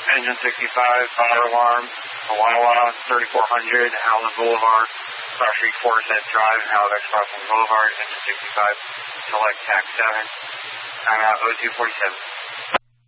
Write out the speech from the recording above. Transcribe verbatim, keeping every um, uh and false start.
Engine sixty-five, fire alarm, Wawa, thirty-four hundred, Howland Boulevard, Cross Street Forest Drive, Halifax Crossing Boulevard, Engine sixty-five, select tax seven, time out oh two forty-seven.